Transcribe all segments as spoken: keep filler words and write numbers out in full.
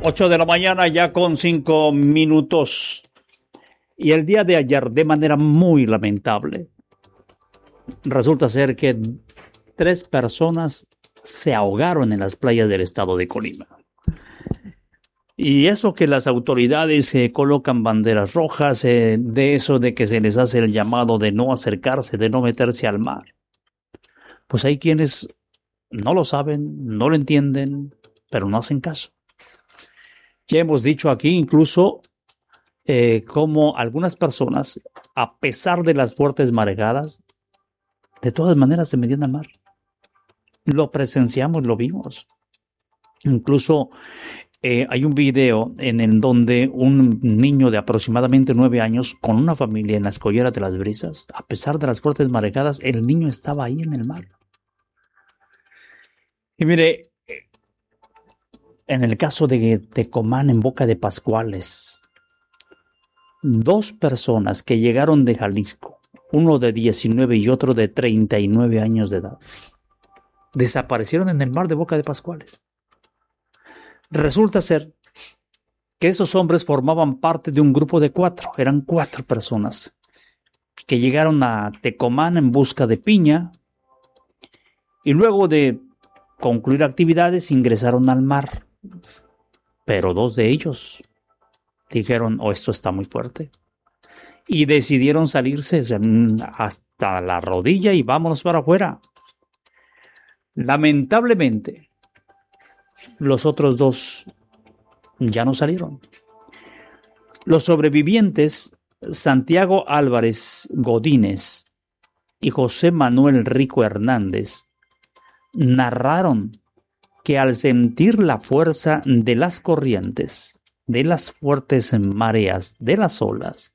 ocho de la mañana ya con cinco minutos. Y el día de ayer, de manera muy lamentable, resulta ser que tres personas se ahogaron en las playas del estado de Colima. Y eso que las autoridades eh, colocan banderas rojas, eh, de eso de que se les hace el llamado de no acercarse, de no meterse al mar. Pues hay quienes no lo saben, no lo entienden, pero no hacen caso. Ya hemos dicho aquí incluso eh, cómo algunas personas, a pesar de las fuertes marejadas, de todas maneras se metían al mar. Lo presenciamos, lo vimos. Incluso eh, hay un video en el donde un niño de aproximadamente nueve años con una familia en la escollera de las Brisas, a pesar de las fuertes marejadas, el niño estaba ahí en el mar. Y mire, en el caso de Tecomán, en Boca de Pascuales, dos personas que llegaron de Jalisco, uno de diecinueve y otro de treinta y nueve años de edad, desaparecieron en el mar de Boca de Pascuales. Resulta ser que esos hombres formaban parte de un grupo de cuatro, eran cuatro personas que llegaron a Tecomán en busca de piña y luego de concluir actividades ingresaron al mar. Pero dos de ellos dijeron, oh, esto está muy fuerte, y decidieron salirse hasta la rodilla y vámonos para afuera. Lamentablemente, los otros dos ya no salieron. Los sobrevivientes, Santiago Álvarez Godínez y José Manuel Rico Hernández, narraron que al sentir la fuerza de las corrientes, de las fuertes mareas, de las olas,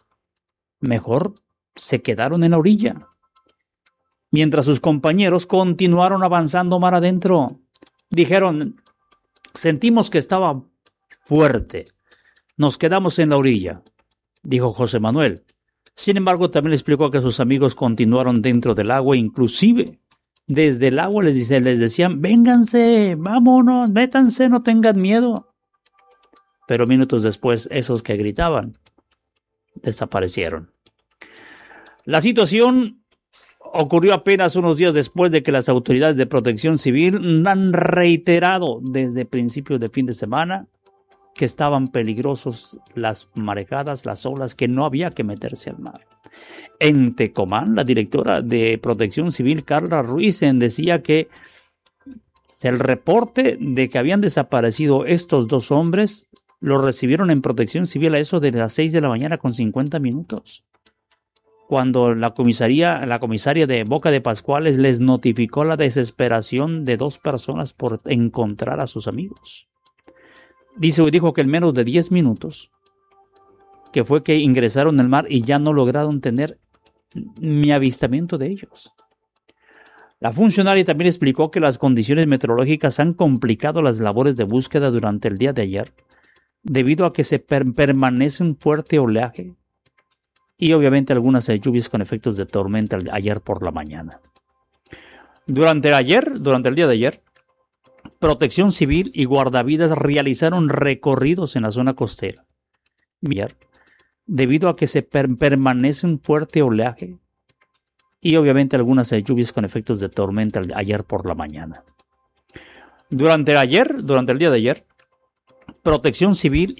mejor se quedaron en la orilla, mientras sus compañeros continuaron avanzando mar adentro. Dijeron, sentimos que estaba fuerte, nos quedamos en la orilla, dijo José Manuel. Sin embargo, también le explicó que sus amigos continuaron dentro del agua, inclusive desde el agua les, dice, les decían, vénganse, vámonos, métanse, no tengan miedo. Pero minutos después, esos que gritaban desaparecieron. La situación ocurrió apenas unos días después de que las autoridades de protección civil han reiterado desde principios de fin de semana que estaban peligrosos las marejadas, las olas, que no había que meterse al mar. En Tecomán, la directora de Protección Civil, Carla Ruiz, decía que el reporte de que habían desaparecido estos dos hombres lo recibieron en Protección Civil a eso de las seis de la mañana con cincuenta minutos. Cuando la comisaría, la comisaria de Boca de Pascuales les notificó la desesperación de dos personas por encontrar a sus amigos. Dice, dijo que en menos de diez minutos, que fue que ingresaron al mar y ya no lograron tener ni avistamiento de ellos. La funcionaria también explicó que las condiciones meteorológicas han complicado las labores de búsqueda durante el día de ayer, debido a que se per- permanece un fuerte oleaje y obviamente algunas lluvias con efectos de tormenta ayer por la mañana. Durante ayer, durante el día de ayer, Protección Civil y guardavidas realizaron recorridos en la zona costera, debido a que se per- permanece un fuerte oleaje y obviamente algunas lluvias con efectos de tormenta ayer por la mañana. Durante ayer, durante el día de ayer, Protección Civil